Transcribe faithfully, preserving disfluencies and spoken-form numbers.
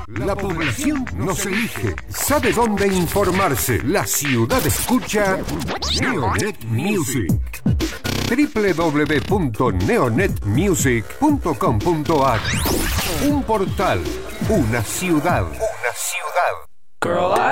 La población nos elige. ¿Sabe dónde informarse? La ciudad escucha Neonet Music. doble u doble u doble u punto neonet music punto com punto a r. Un portal, una ciudad. Una ciudad. Girl, I